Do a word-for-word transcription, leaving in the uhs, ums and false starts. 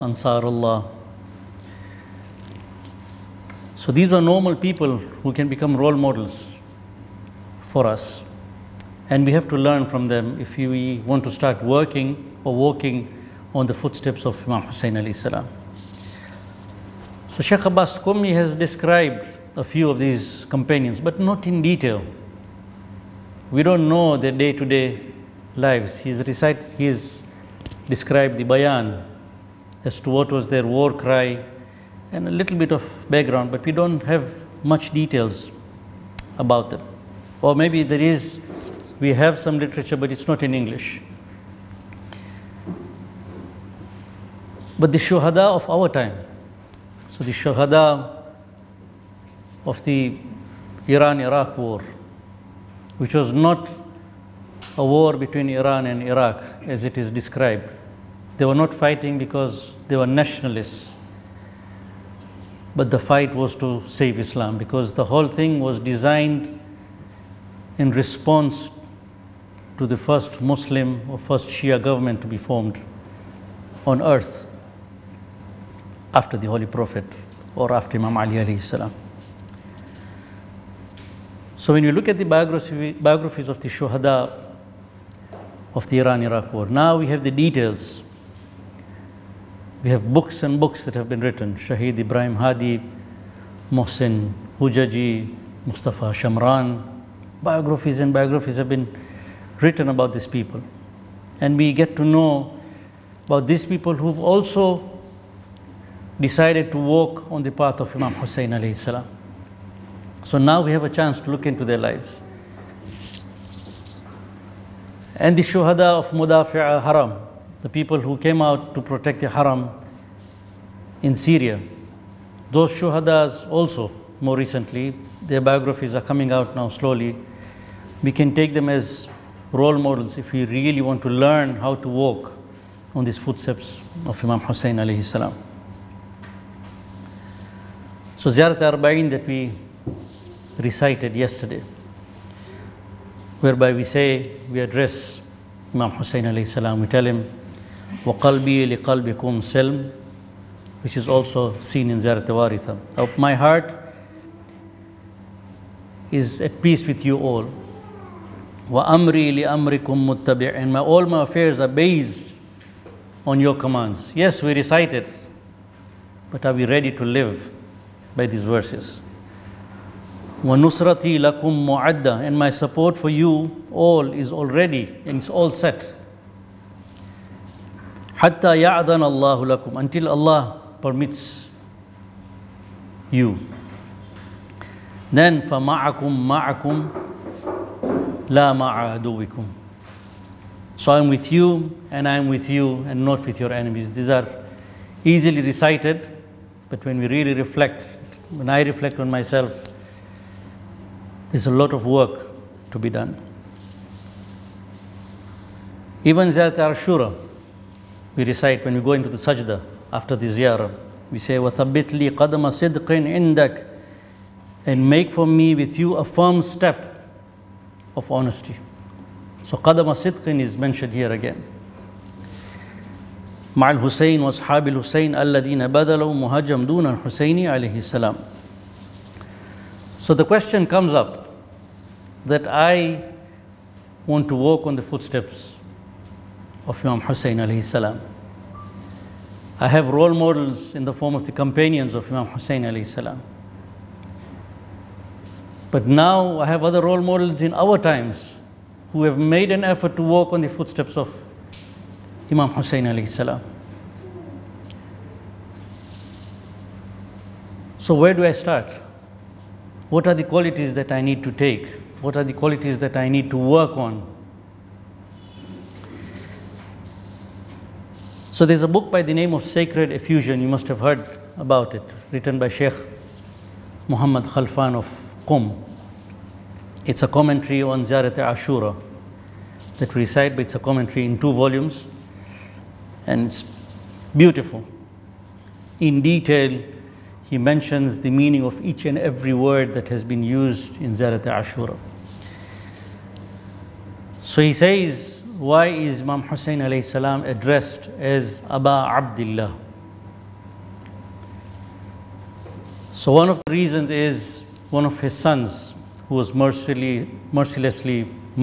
Ansarullah. So these were normal people who can become role models for us. And we have to learn from them if we want to start working or walking on the footsteps of Imam Hussein alayhi salam. So Sheikh Abbas Qummi has described a few of these companions, but not in detail. We don't know their day-to-day lives. He's recite, he's described the bayan as to what was their war cry and a little bit of background, but we don't have much details about them. Or maybe there is, we have some literature, but it's not in English. But the shuhada of our time, so the shuhada of the Iran-Iraq war, which was not a war between Iran and Iraq as it is described. They were not fighting because they were nationalists, but the fight was to save Islam, because the whole thing was designed in response to the first Muslim or first Shia government to be formed on earth after the Holy Prophet or after Imam Ali alayhi salam. So when you look at the biography, biographies of the shuhada of the Iran-Iraq war, now we have the details. We have books and books that have been written. Shaheed Ibrahim Hadi, Mohsen Hujaji, Mustafa Shamran. Biographies and biographies have been written about these people. And we get to know about these people who've also decided to walk on the path of Imam Hussein alayhi salam. So now we have a chance to look into their lives. And the shuhada of Mudafi'a Haram, the people who came out to protect the Haram in Syria. Those shuhadas also, more recently, their biographies are coming out now slowly. We can take them as role models if we really want to learn how to walk on these footsteps of Imam Hussein alayhi salam. So Ziyarat Arba'in that we recited yesterday, whereby we say, we address Imam Hussein alayhi salam, we tell him, وَقَلْبِي لِقَلْبِكُمْ سَلْمٍ, which is also seen in Ziyarat Waritha. My heart is at peace with you all. وَأَمْرِي لِأَمْرِكُمْ مُتَّبِعٍ, and my, all my affairs are based on your commands. Yes, we recite it, but are we ready to live by these verses? وَنُصْرَتِي لَكُمْ مُعَدَّةً, and my support for you all is already, and it's all set. حَتَّى يَعْذَنَ اللَّهُ لَكُمْ, until Allah permits you. Then فَمَعَكُمْ مَعَكُمْ لَا مَعَ عَدُوِّكُمْ. So I'm with you, and I'm with you, and not with your enemies. These are easily recited, but when we really reflect, when I reflect on myself, there's a lot of work to be done. Even Ziyarat Ashura, we recite when we go into the sajda after the ziyarah. We say, وَثَبِّتْ لِي قَدَمَ صِدْقٍ عِنْدَكَ, and make for me with you a firm step of honesty. So قَدَمَ صِدْقٍ is mentioned here again. مع الحسين وأصحاب الحسين الذين بذلوا مهاجم دون الحسين عليه السلام. So the question comes up that I want to walk on the footsteps of Imam Hussein alayhi salam. I have role models in the form of the companions of Imam Hussein alayhi salam. But now I have other role models in our times who have made an effort to walk on the footsteps of Imam Hussein alayhi salam. So where do I start? What are the qualities that I need to take? What are the qualities that I need to work on? So there's a book by the name of Sacred Effusion, you must have heard about it, written by Sheikh Muhammad Khalfan of Qum. It's a commentary on Ziyarat Ashura that we recite, but it's a commentary in two volumes, and it's beautiful. In detail, he mentions the meaning of each and every word that has been used in Ziyarat Ashura. So he says, why is Imam Hussein alayhi salam addressed as Aba Abdullah? So one of the reasons is one of his sons who was mercilessly, mercilessly